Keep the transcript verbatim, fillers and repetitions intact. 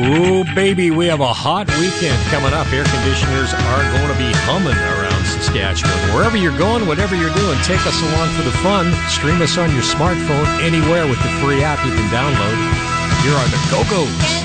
Ooh, baby, we have a hot weekend coming up. Air conditioners are going to be humming around Saskatchewan. Wherever you're going, whatever you're doing, take us along for the fun. Stream us on your smartphone anywhere with the free app you can download. Here are the Go-Go's.